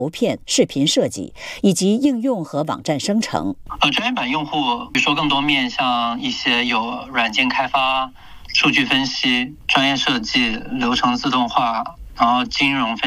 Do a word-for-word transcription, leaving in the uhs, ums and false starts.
图片、视频设计以及应用和网站生成。 呃，专业版用户，比如说更多面向一些有软件开发、数据分析、专业设计、流程自动化，然后金融分析。